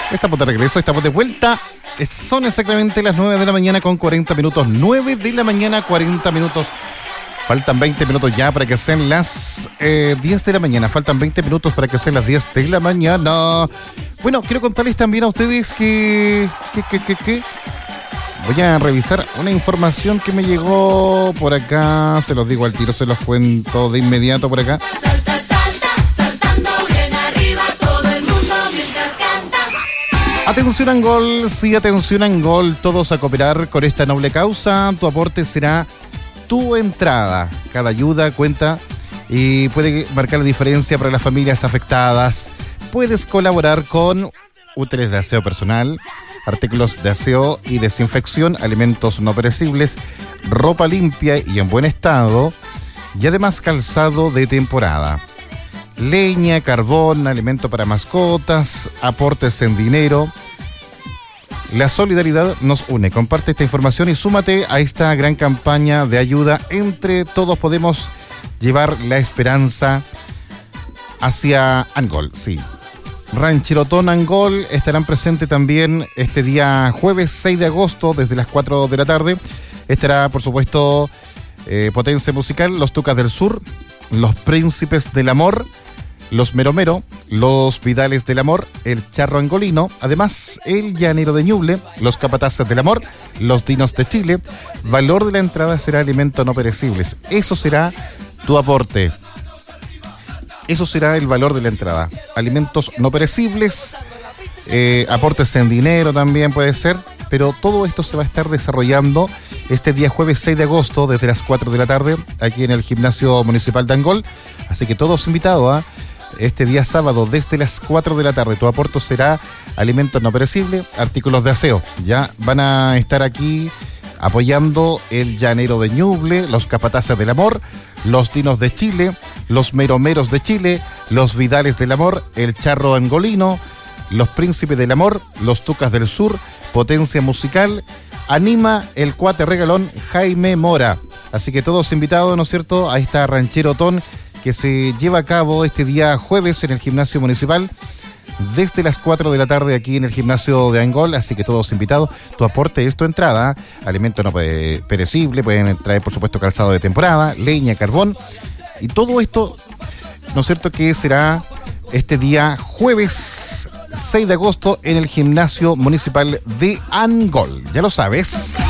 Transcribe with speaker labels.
Speaker 1: Estamos de regreso, estamos de vuelta. Son exactamente las 9 de la mañana con 40 minutos. 9 de la mañana, 40 minutos. Faltan 20 minutos ya para que sean las 10 de la mañana. Faltan 20 minutos para que sean las 10 de la mañana. Bueno, quiero contarles también a ustedes que voy a revisar una información que me llegó por acá. Se los digo al tiro, se los cuento de inmediato por acá. Atención Angol, sí, atención Angol, todos a cooperar con esta noble causa. Tu aporte será tu entrada. Cada ayuda cuenta y puede marcar la diferencia para las familias afectadas. Puedes colaborar con útiles de aseo personal, artículos de aseo y desinfección, alimentos no perecibles, ropa limpia y en buen estado, y además calzado de temporada. Leña, carbón, alimento para mascotas, aportes en dinero. La solidaridad nos une. Comparte esta información y súmate a esta gran campaña de ayuda. Entre todos podemos llevar la esperanza hacia Angol, sí. Rancherotón Angol estarán presentes también este día jueves 6 de agosto desde las 4 de la tarde. Estará, por supuesto, Potencia Musical, Los Tucas del Sur, Los Príncipes del Amor, Los Meromero, Los Vidales del Amor, El Charro Angolino, además El Llanero de Ñuble, Los Capataces del Amor, Los Dinos de Chile. Valor de la entrada será alimentos no perecibles. Eso será tu aporte. Eso será el valor de la entrada. Alimentos no perecibles, aportes en dinero también puede ser, pero todo esto se va a estar desarrollando este día jueves 6 de agosto desde las 4 de la tarde aquí en el Gimnasio Municipal de Angol. Así que todos invitados a este día sábado desde las 4 de la tarde. Tu aporte será alimentos no perecibles, artículos de aseo. Ya van a estar aquí apoyando El Llanero de Ñuble, Los Capataces del Amor, Los Dinos de Chile, Los Meromeros de Chile, Los Vidales del Amor, El Charro Angolino, Los Príncipes del Amor, Los Tucas del Sur, Potencia Musical. Anima el cuate regalón Jaime Mora. Así que todos invitados, ¿no es cierto?, a esta rancherotón que se lleva a cabo este día jueves en el Gimnasio Municipal desde las 4 de la tarde aquí en el Gimnasio de Angol. Así que todos invitados. Tu aporte es tu entrada. Alimento no perecible, pueden traer, por supuesto, calzado de temporada, leña, carbón. Y todo esto, ¿no es cierto?, que será este día jueves 6 de agosto en el Gimnasio Municipal de Angol. Ya lo sabes.